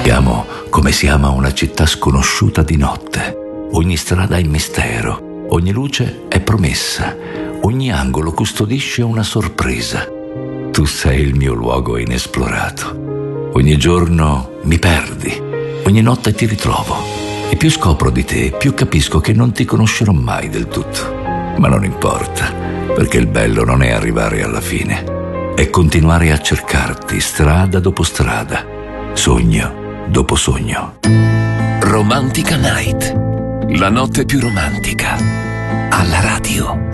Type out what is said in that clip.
Ti amo come si ama una città sconosciuta di notte. Ogni strada è mistero, ogni luce è promessa, ogni angolo custodisce una sorpresa. Tu sei il mio luogo inesplorato. Ogni giorno mi perdi, ogni notte ti ritrovo. E più scopro di te, più capisco che non ti conoscerò mai del tutto. Ma non importa, perché il bello non è arrivare alla fine, è continuare a cercarti strada dopo strada, sogno dopo sogno. Romantica Night, la notte più romantica, alla radio.